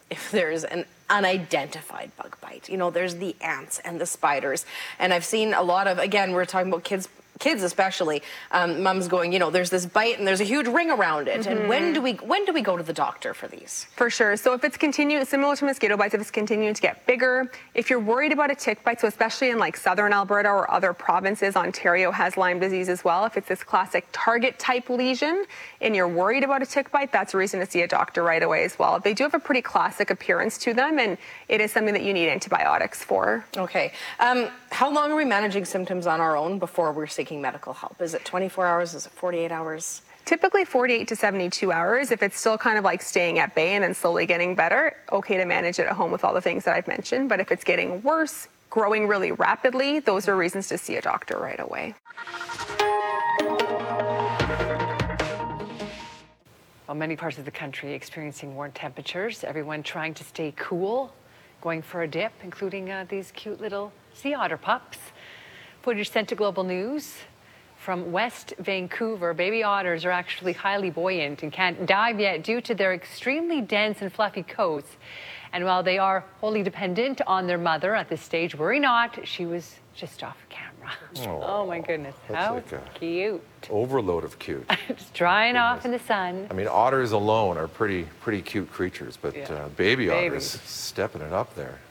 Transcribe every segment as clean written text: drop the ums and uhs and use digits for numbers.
if there's an unidentified bug bite. You know, there's the ants and the spiders. And I've seen a lot of, again, we're talking about kids especially, mums going, you know, there's this bite and there's a huge ring around it. Mm-hmm. And when do we go to the doctor for these? For sure. So if it's similar to mosquito bites, if it's continuing to get bigger, if you're worried about a tick bite, so especially in like southern Alberta or other provinces, Ontario has Lyme disease as well. If it's this classic target type lesion and you're worried about a tick bite, that's a reason to see a doctor right away as well. They do have a pretty classic appearance to them, and it is something that you need antibiotics for. Okay. How long are we managing symptoms on our own before we're seeking medical help? Is it 24 hours? Is it 48 hours? Typically 48 to 72 hours. If it's still kind of like staying at bay and then slowly getting better, okay to manage it at home with all the things that I've mentioned. But if it's getting worse, growing really rapidly, those are reasons to see a doctor right away. Well, many parts of the country experiencing warm temperatures, everyone trying to stay cool, going for a dip, including these cute little sea otter pups. Footage sent to Global News from West Vancouver. Baby otters are actually highly buoyant and can't dive yet due to their extremely dense and fluffy coats. And while they are wholly dependent on their mother at this stage, worry not, she was just off camera. Oh my goodness, how like cute. Overload of cute. Just drying off in the sun. I mean, otters alone are pretty cute creatures, but baby otters stepping it up there.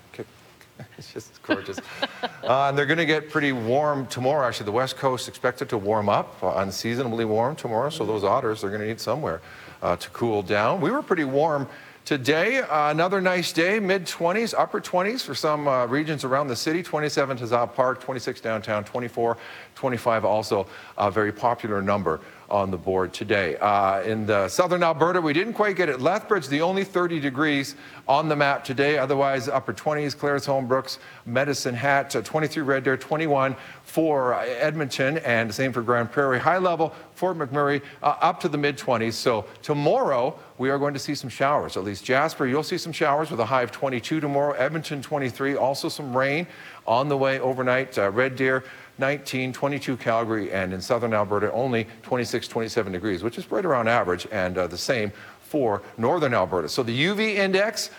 It's just gorgeous. And they're going to get pretty warm tomorrow. Actually, the West Coast expected to warm up, unseasonably warm tomorrow. So those otters are going to need somewhere to cool down. We were pretty warm today. Another nice day, mid-20s, upper 20s for some regions around the city. 27 to Zop Park, 26 downtown, 24, 25 also a very popular number on the board today. In the southern Alberta, we didn't quite get it. Lethbridge, the only 30 degrees on the map today. Otherwise, upper 20s, Claresholm, Brooks, Medicine Hat, 23 Red Deer, 21 for Edmonton, and same for Grand Prairie. High level, Fort McMurray, up to the mid-20s. So tomorrow, we are going to see some showers. At least Jasper, you'll see some showers with a high of 22 tomorrow. Edmonton, 23. Also some rain on the way overnight. Red Deer, 19, 22 Calgary, and in southern Alberta, only 26, 27 degrees, which is right around average, and the same for northern Alberta. So the UV index,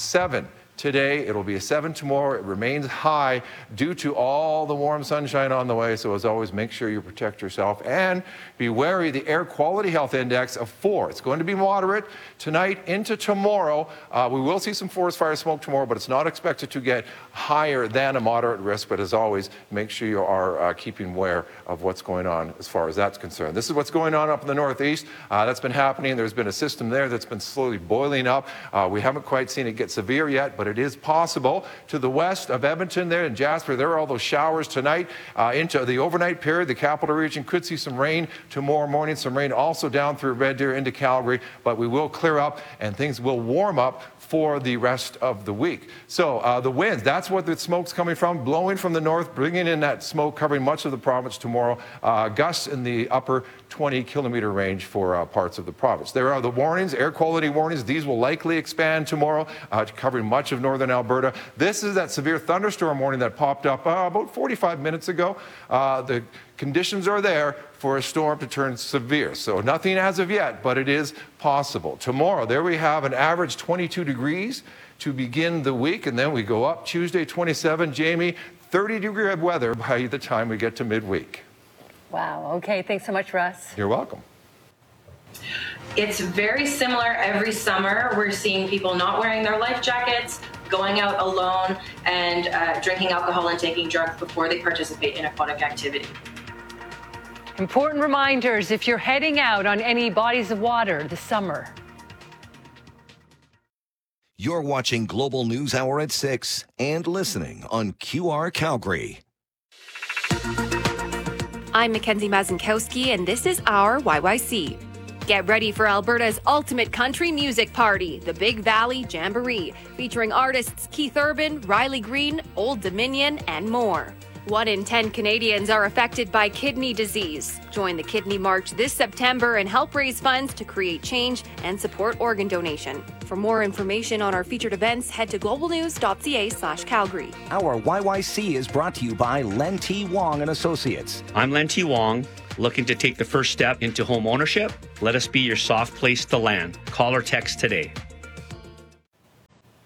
7 today. It'll be a 7 tomorrow. It remains high due to all the warm sunshine on the way. So as always, make sure you protect yourself and be wary. The air quality health index of 4. It's going to be moderate tonight into tomorrow. We will see some forest fire smoke tomorrow, but it's not expected to get higher than a moderate risk. But as always, make sure you are keeping aware of what's going on as far as that's concerned. This is what's going on up in the northeast. That's been happening. There's been a system there that's been slowly boiling up. We haven't quite seen it get severe yet, but it is possible. To the west of Edmonton there in Jasper, there are all those showers tonight into the overnight period. The capital region could see some rain tomorrow morning, some rain also down through Red Deer into Calgary, but we will clear up and things will warm up for the rest of the week. So the winds, that's what the smoke's coming from, blowing from the north, bringing in that smoke, covering much of the province tomorrow. Gusts in the upper 20-kilometer range for parts of the province. There are the warnings, air quality warnings. These will likely expand tomorrow, covering much of northern Alberta. This is that severe thunderstorm warning that popped up about 45 minutes ago. The conditions are there for a storm to turn severe. So nothing as of yet, but it is possible. Tomorrow, there we have an average 22 degrees to begin the week, and then we go up Tuesday, 27. Jamie, 30-degree weather by the time we get to midweek. Wow. Okay. Thanks so much, Russ. You're welcome. It's very similar every summer. We're seeing people not wearing their life jackets, going out alone, and drinking alcohol and taking drugs before they participate in aquatic activity. Important reminders if you're heading out on any bodies of water this summer. You're watching Global News Hour at 6 and listening on QR Calgary. I'm Mackenzie Mazinkowski, and this is our YYC. Get ready for Alberta's ultimate country music party, the Big Valley Jamboree, featuring artists Keith Urban, Riley Green, Old Dominion, and more. 1 in 10 Canadians are affected by kidney disease. Join the Kidney March this September and help raise funds to create change and support organ donation. For more information on our featured events, head to globalnews.ca/Calgary. Our YYC is brought to you by Len T. Wong and Associates. I'm Len T. Wong. Looking to take the first step into home ownership? Let us be your soft place to land. Call or text today.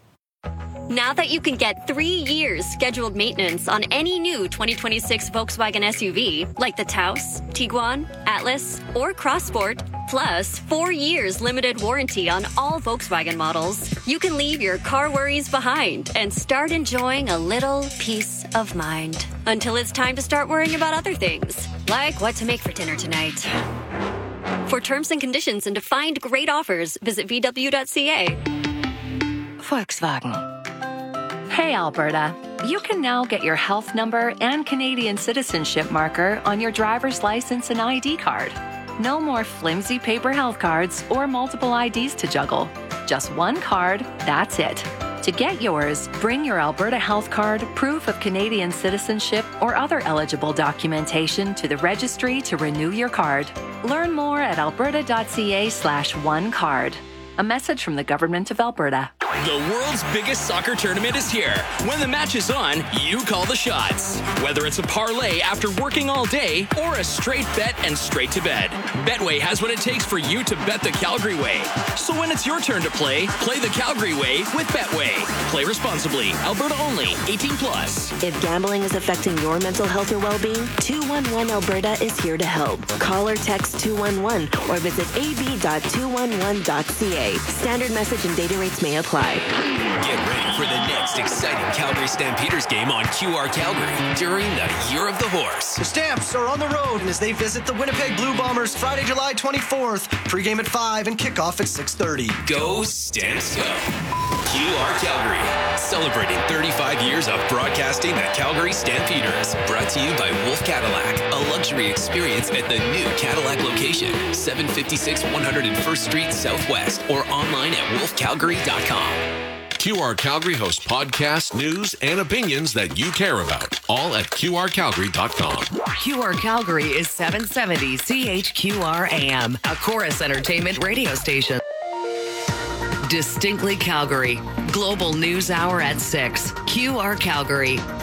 Now that you can get 3 years scheduled maintenance on any new 2026 Volkswagen SUV, like the Taos, Tiguan, Atlas, or Crossport, plus 4 years limited warranty on all Volkswagen models, you can leave your car worries behind and start enjoying a little peace of mind. Until it's time to start worrying about other things, like what to make for dinner tonight. For terms and conditions and to find great offers, visit VW.ca. Volkswagen. Hey, Alberta. You can now get your health number and Canadian citizenship marker on your driver's license and ID card. No more flimsy paper health cards or multiple IDs to juggle. Just one card, that's it. To get yours, bring your Alberta health card, proof of Canadian citizenship, or other eligible documentation to the registry to renew your card. Learn more at alberta.ca/onecard. A message from the Government of Alberta. The world's biggest soccer tournament is here. When the match is on, you call the shots. Whether it's a parlay after working all day or a straight bet and straight to bed, Betway has what it takes for you to bet the Calgary way. So when it's your turn to play the Calgary way with Betway. Play responsibly. Alberta only. 18+. If gambling is affecting your mental health or well-being, 211 Alberta is here to help. Call or text 211 or visit ab.211.ca. Standard message and data rates may apply. Get ready for the next exciting Calgary Stampeders game on QR Calgary during the Year of the Horse. The Stamps are on the road as they visit the Winnipeg Blue Bombers Friday, July 24th. Pre-game at 5 and kickoff at 6:30. Go Stamps go. QR Calgary, celebrating 35 years of broadcasting the Calgary Stampeders. Brought to you by Wolf Cadillac, a luxury experience at the new Cadillac location, 756 101st Street Southwest, or online at wolfcalgary.com. QR Calgary hosts podcasts, news, and opinions that you care about, all at QRCalgary.com. QR Calgary is 770 CHQR AM, a Chorus Entertainment radio station. Distinctly Calgary, Global News Hour at 6, QR Calgary.